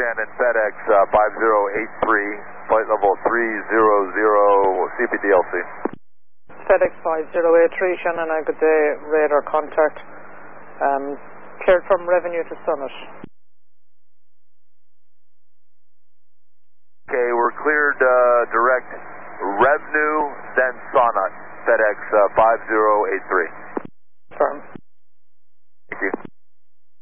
Shannon, FedEx 5083, flight level 300, CPDLC. FedEx 5083, Shannon, good day, radar contact. Cleared from revenue to Summit. Okay, we're cleared direct revenue, then Sonnet, FedEx 5083.